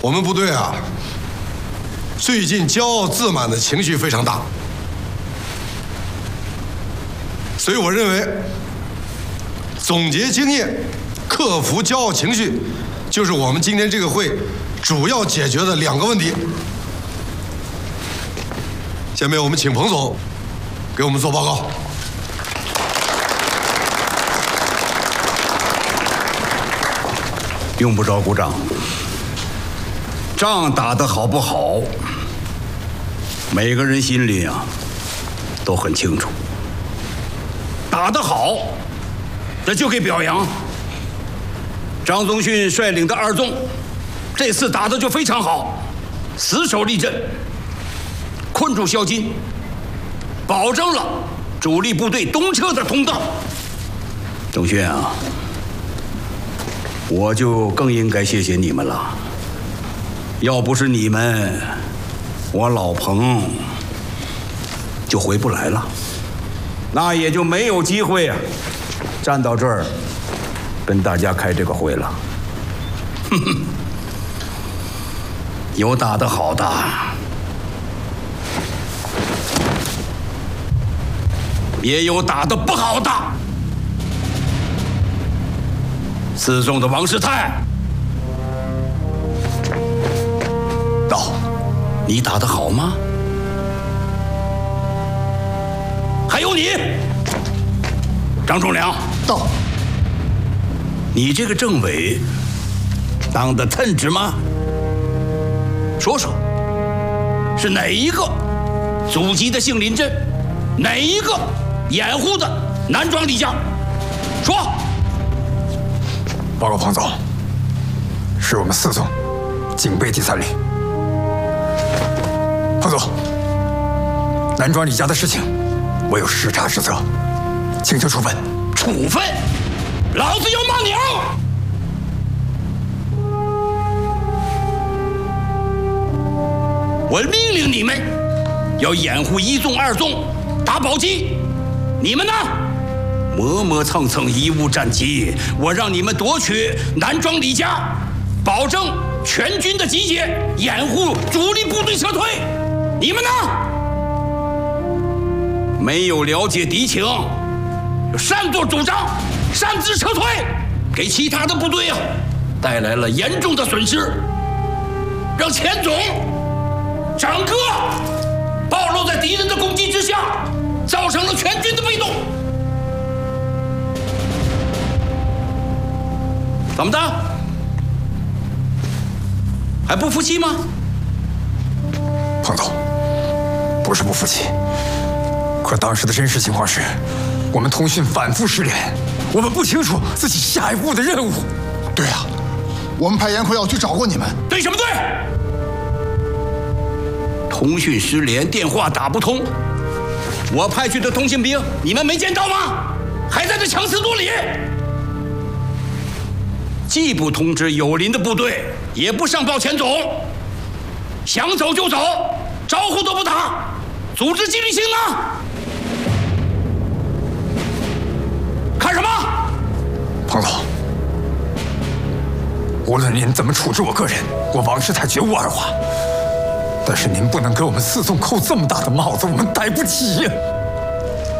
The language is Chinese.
我们部队啊，最近骄傲自满的情绪非常大，所以我认为，总结经验，克服骄傲情绪，就是我们今天这个会主要解决的2个问题。下面我们请彭总给我们做报告。 用不着鼓掌。仗打得好不好，每个人心里啊都很清楚。打得好，这就给表扬。张宗逊率领的2纵，这次打得就非常好，死守立阵，困住萧金，保证了主力部队东撤的通道。宗逊啊，我就更应该谢谢你们了。要不是你们，我老彭就回不来了，那也就没有机会啊，站到这儿跟大家开这个会了。哼哼，有打得好的，也有打得不好的。4纵的王世泰，到，你打得好吗？还有你，张仲良， 到， 你这个政委当得称职吗？说说，是哪一个阻击的杏林镇，哪一个掩护的南庄李家？说。 报告彭总，是我们4纵警备第3旅。彭总，南庄李家的事情，我有视察之责，请求处分。 处分？老子要骂娘！我命令你们要掩护1纵、2纵打宝鸡，你们呢？磨磨蹭蹭贻误战机，我让你们夺取南庄李家，保证全军的集结，掩护主力部队撤退。你们呢？没有了解敌情，就擅作主张，擅自撤退，给其他的部队啊带来了严重的损失，让钱总整个暴露在敌人的攻击之下，造成了全军的被动。怎么的？还不服气吗？ 彭总，不是不服气，可当时的真实情况是，我们通讯反复失联，我们不清楚自己下一步的任务。 对啊，我们派严奎要去找过你们。 对什么对？通讯失联，电话打不通，我派去的通信兵，你们没见到吗？还在这强词夺理。既不通知友邻的部队，也不上报钱总，想走就走，招呼都不打，组织纪律性呢？看什么？ 彭总，无论您怎么处置我个人，我王世泰绝无二话。但是您不能给我们4纵扣这么大的帽子，我们担不起呀。